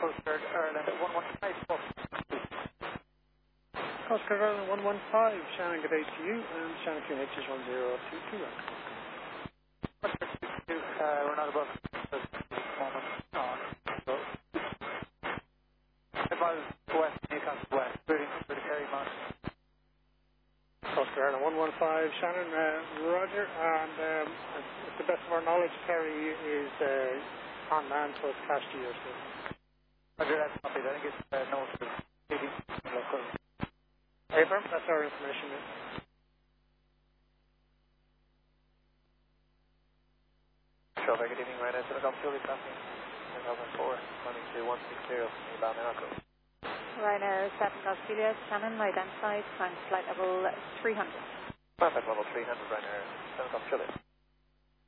Coast Guard Ireland 115. Coast Guard Ireland 115, Shannon, good day to you, and Shannon QNH is 1022. We're not above the moment. So, if I was west, Newcastle west, moving to the Kerry Mark. Coast Guard Ireland 115, Shannon, Roger, and to the best of our knowledge, Kerry is on land, so it's cash to you. So. Roger, that's copy. I think it's north of the local. Hey, firm, that's our information. Sure, good evening, Ryanair. Telecom Philly traffic 2004, running to 160, inbound Morocco. Ryanair 7 Australia, Shannon, identified, climb flight level 300. Perfect, level 300, Ryanair, Telecom Philly.